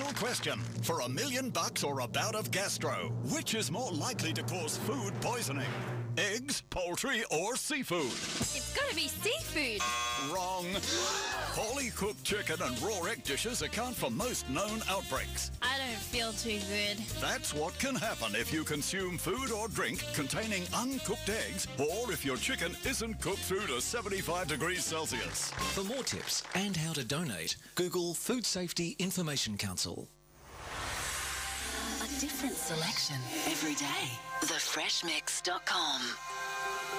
final question. For $1 million or a bout of gastro, which is more likely to cause food poisoning? Eggs, poultry, or seafood? It's gotta be seafood. Wrong. Poorly cooked chicken and raw egg dishes account for most known outbreaks. I don't feel too good. That's what can happen if you consume food or drink containing uncooked eggs, or if your chicken isn't cooked through to 75 degrees Celsius. For more tips and how to donate, Google Food Safety Information Council. A different selection every day. TheFreshMix.com.